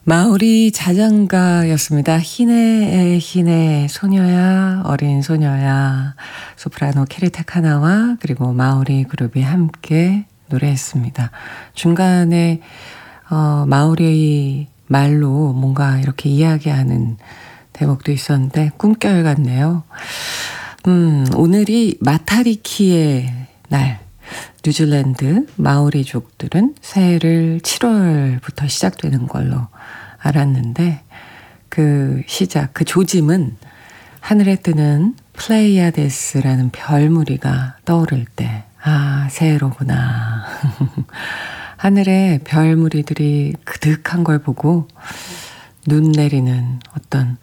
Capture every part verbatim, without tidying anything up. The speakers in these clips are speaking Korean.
마오리 자장가였습니다. 희네의 희네, 소녀야, 어린 소녀야, 소프라노 캐리타 카나와 그리고 마오리 그룹이 함께 노래했습니다. 중간에 어, 마오리 말로 뭔가 이렇게 이야기하는 대목도 있었는데 꿈결 같네요. 음, 오늘이 마타리키의 날. 뉴질랜드 마오리족들은 새해를 칠월부터 시작되는 걸로 알았는데 그 시작, 그 조짐은 하늘에 뜨는 플레이아데스라는 별무리가 떠오를 때, 아, 새해로구나. 하늘에 별무리들이 그득한 걸 보고 눈 내리는 어떤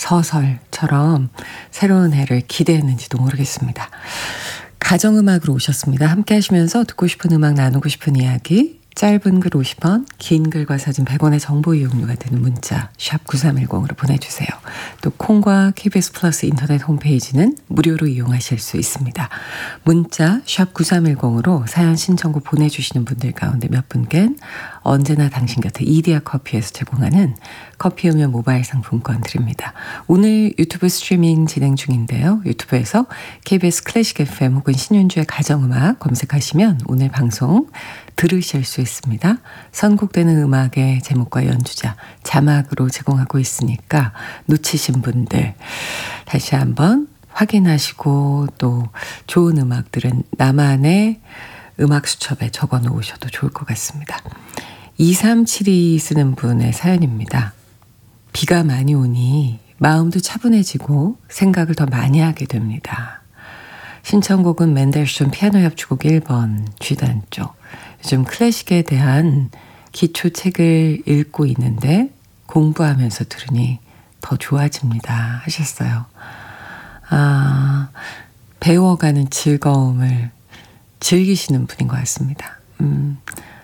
서설처럼 새로운 해를 기대했는지도 모르겠습니다. 가정음악으로 오셨습니다. 함께 하시면서 듣고 싶은 음악, 나누고 싶은 이야기, 짧은 글 오십 원, 긴 글과 사진 백 원의 정보 이용료가 되는 문자 샵 구삼일공으로 보내주세요. 또 콩과 케이비에스 플러스 인터넷 홈페이지는 무료로 이용하실 수 있습니다. 문자 샵 구삼일공으로 사연 신청곡 보내주시는 분들 가운데 몇 분께는 언제나 당신 곁에 이디야 커피에서 제공하는 커피 음료 모바일 상품권 드립니다. 오늘 유튜브 스트리밍 진행 중인데요. 유튜브에서 케이비에스 클래식 에프엠 혹은 신윤주의 가정음악 검색하시면 오늘 방송 들으실 수 있습니다. 선곡되는 음악의 제목과 연주자, 자막으로 제공하고 있으니까 놓치신 분들 다시 한번 확인하시고 또 좋은 음악들은 나만의 음악 수첩에 적어 놓으셔도 좋을 것 같습니다. 이삼칠이 쓰는 분의 사연입니다. 비가 많이 오니 마음도 차분해지고 생각을 더 많이 하게 됩니다. 신청곡은 맨델스존 피아노 협주곡 일 번 G단조. 요즘 클래식에 대한 기초책을 읽고 있는데 공부하면서 들으니 더 좋아집니다 하셨어요. 아, 배워가는 즐거움을 즐기시는 분인 것 같습니다. 음,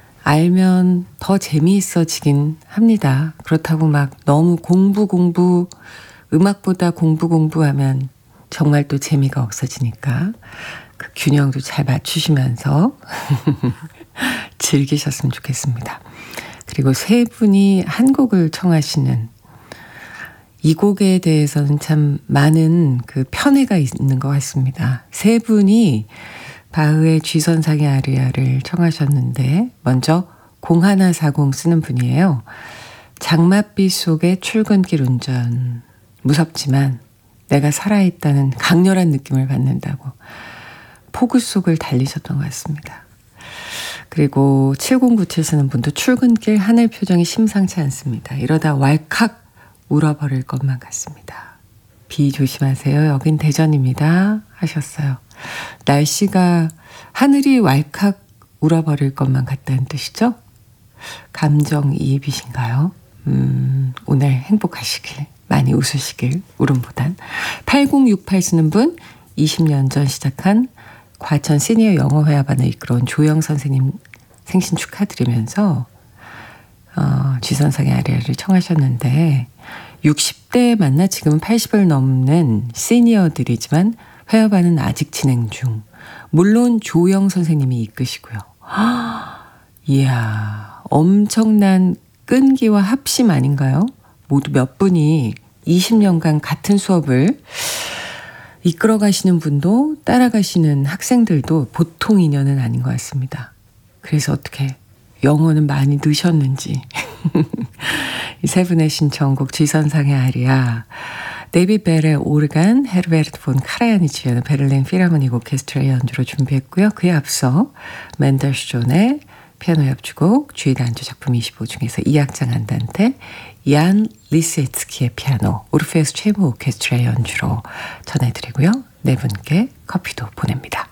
알면 더 재미있어지긴 합니다. 그렇다고 막 너무 공부 공부 음악보다 공부 공부하면 정말 또 재미가 없어지니까 그 균형도 잘 맞추시면서 즐기셨으면 좋겠습니다. 그리고 세 분이 한 곡을 청하시는 이 곡에 대해서는 참 많은 그 편애가 있는 것 같습니다. 세 분이 바흐의 G선상의 아리아를 청하셨는데 먼저 공하나사공 쓰는 분이에요. 장맛비 속의 출근길 운전. 무섭지만 내가 살아있다는 강렬한 느낌을 받는다고 폭우 속을 달리셨던 것 같습니다. 그리고 칠공구칠 쓰는 분도 출근길 하늘 표정이 심상치 않습니다. 이러다 왈칵 울어버릴 것만 같습니다. 비 조심하세요. 여긴 대전입니다 하셨어요. 날씨가 하늘이 왈칵 울어버릴 것만 같다는 뜻이죠? 감정이입이신가요? 음, 오늘 행복하시길, 많이 웃으시길, 울음보단. 팔공육팔 쓰는 분, 이십 년 전 시작한 과천 시니어 영어회화반을 이끌어온 조영 선생님 생신 축하드리면서 어, G선상의 아리아를 청하셨는데 육십 대에 만나 지금은 팔십을 넘는 시니어들이지만 회화반은 아직 진행 중. 물론 조영 선생님이 이끄시고요. 이야, 엄청난 끈기와 합심 아닌가요? 모두 몇 분이 이십 년간 같은 수업을 이끌어 가시는 분도 따라가시는 학생들도 보통 인연은 아닌 것 같습니다. 그래서 어떻게 영어는 많이 느셨는지. 이 세 분의 신청곡 G선상의 아리아, 데이비드 벨의 오르간, 헤르베르트 폰 카라야니치의 베를린 필하모닉 오케스트라의 연주로 준비했고요. 그에 앞서 맨델스존의 피아노 협주곡 G단조 작품 이십오 중에서 이 악장 안단테 얀 리세츠키의 피아노, 오르페우스 체모 오케스트라의 연주로 전해드리고요. 네 분께 커피도 보냅니다.